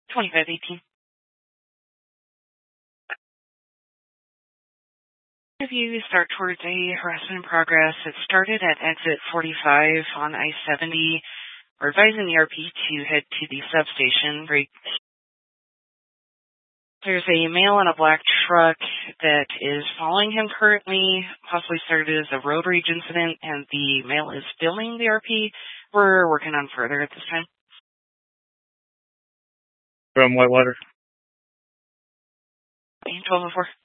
2518. If you start towards a harassment in progress, it started at exit 45 on I-70. We're advising the RP to head to the substation. There's a male in a black truck that is following him currently, possibly started as a road rage incident, and the male is filming the RP. We're working on further at this time. From Whitewater. 1204.